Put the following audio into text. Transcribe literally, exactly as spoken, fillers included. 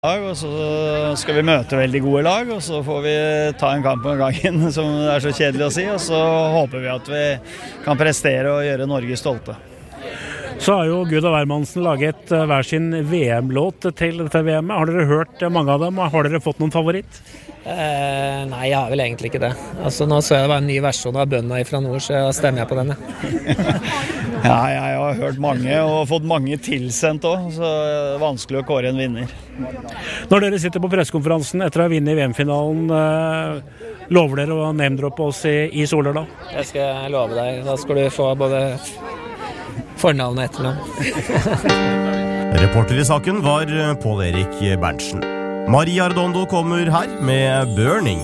Og så skal vi møte veldig gode lag, og så får vi ta en kamp om gangen, som det er så kjedelig å si, og så håper vi at vi kan prestere og gjøre Norge stolte. Så har jo Gud og Wermansen laget hver sin V M-låt til dette V M-et. Har dere hørt mange av dem, og har dere fått noen favoritt? Eh, nei, jeg har vel egentlig ikke det. Altså, nå så jeg det var en ny versjon av Bønna fra nord, så stemmer jeg på den. Ja. Ja, jeg har hørt mange og fått mange tilsendt også, så det er vanskelig å kåre en vinner. Når dere sitter på pressekonferansen etter å ha vunnet V M-finalen, eh, lover dere å name-droppe oss i, i Soler da? Jeg skal love deg, da skal du få både fornavn og etternavn. Reporter i saken var Pål Erik Berntsen. Maria Arredondo kommer her med Burning.